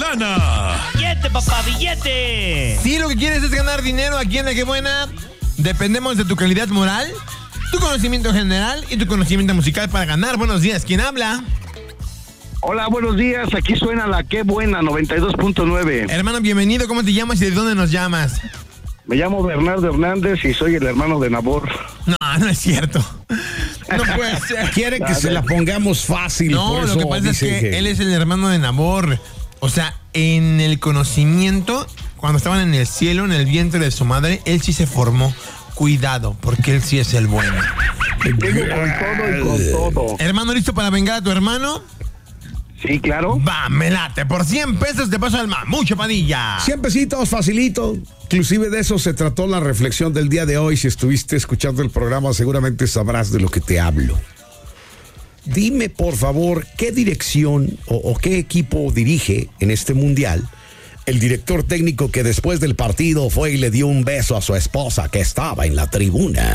gana. ¡Billete, papá, billete! Si lo que quieres es ganar dinero aquí en La Que Buena, dependemos de tu calidad moral, tu conocimiento general y tu conocimiento musical para ganar. Buenos días, ¿quién habla? Hola, buenos días, aquí suena La Que Buena, 92.9. Hermano, bienvenido, ¿cómo te llamas y de dónde nos llamas? Me llamo Bernardo Hernández y soy el hermano de Nabor. No es cierto. No puede ser. Quieren que se la pongamos fácil. No, por lo eso que pasa es dicen que él es el hermano de Nabor. O sea, en el conocimiento, cuando estaban en el cielo, en el vientre de su madre, él sí se formó. Cuidado, porque él sí es el bueno. Vengo con todo y con todo. Hermano, ¿listo para vengar a tu hermano? Sí, claro. Va, me late. Por 100 pesos te paso al Mamucho Padilla. 100 pesitos, facilito. Inclusive de eso se trató la reflexión del día de hoy. Si estuviste escuchando el programa, seguramente sabrás de lo que te hablo. Dime, por favor, ¿qué dirección o qué equipo dirige en este mundial el director técnico que después del partido fue y le dio un beso a su esposa que estaba en la tribuna?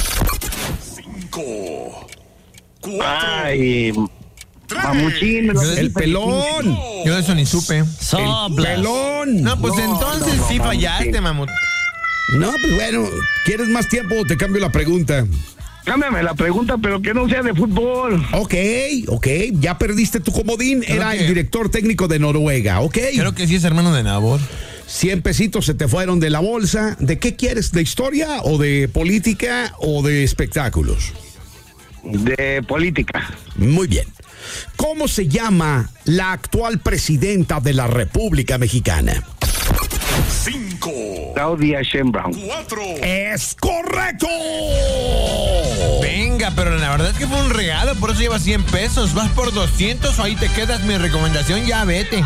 5, 4, Ay, Mamuchín. El pelón. Yo de eso ni supe. El Soplas. pelón. No, pues entonces sí fallaste, mamut. No, pues bueno, ¿quieres más tiempo? Te cambio la pregunta. Cámbiame la pregunta, pero que no sea de fútbol. Ok, ya perdiste tu comodín. Era que- el director técnico de Noruega, ok. Creo que sí es hermano de Nabor. 100 pesitos se te fueron de la bolsa. ¿De qué quieres? ¿De historia o de política o de espectáculos? De política. Muy bien. ¿Cómo se llama la actual presidenta de la República Mexicana? 5, Claudia Sheinbaum. 4, ¡Es correcto! Venga, pero la verdad es que fue un regalo, por eso llevas 100 pesos. Vas por 200 o ahí te quedas. Mi recomendación, ya vete.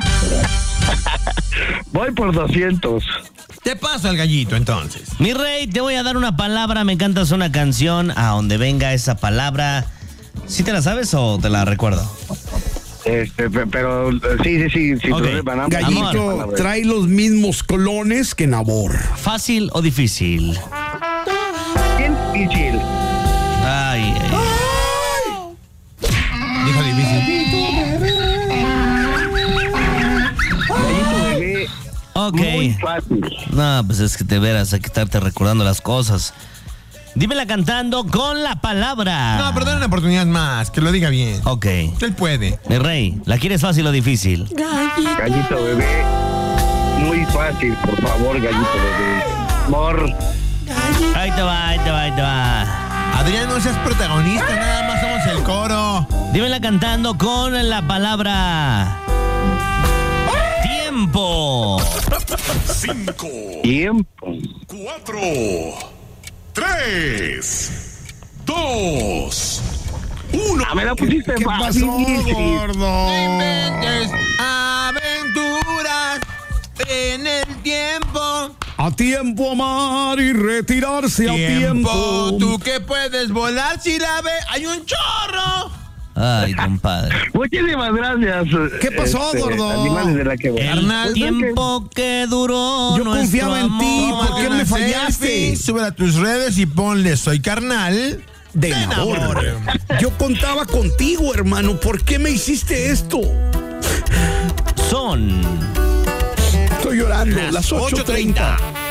Voy por 200. Te paso al gallito, entonces. Mi rey, te voy a dar una palabra. Me cantas una canción a donde venga esa palabra. ¿Sí te la sabes o te la recuerdo? Pero sí. Ok. Gallito Amor. trae los mismos colones que Nabor. ¿Fácil o difícil? Bien difícil. Ay. Dijo difícil. Gallito bebé. Ok. Muy fácil. No, pues es que te verás a quitarte recordando las cosas. Dímela cantando con la palabra. No, pero dale una oportunidad más, que lo diga bien. Ok. Él puede. Mi rey, ¿la quieres fácil o difícil? Gallito bebé. Muy fácil, por favor, gallito bebé. Amor. Ahí te va. Adrián, no seas protagonista, nada más somos el coro. Dímela cantando con la palabra. Tiempo. 5, Tiempo. 4, 3, 2, 1. Me la pusiste ¿Qué fácil. pasó, gordo? No inventes aventuras en el tiempo. A tiempo amar y retirarse a tiempo. Tú que puedes volar si la ve, hay un chorro. Ay, compadre. Muchísimas gracias. ¿Qué pasó, gordo? Animales de La Que Buena. Carnal, El tiempo que duró. Yo confiaba en ti, nuestro ¿por qué amor. me fallaste? Selfie, súbela a tus redes y ponle soy carnal De Nabor. Yo contaba contigo, hermano. ¿Por qué me hiciste esto? Son Estoy llorando. Las 8:30.